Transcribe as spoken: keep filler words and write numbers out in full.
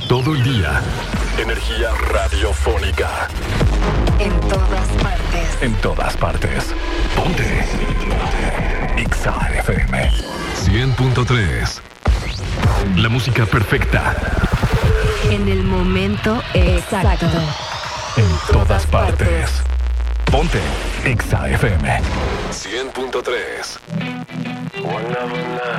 todo el día. Energía radiofónica. En todas partes. En todas partes. Ponte. Exa F M cien punto tres. La música perfecta. En el momento exacto. En todas partes. Ponte Exa F M cien punto tres.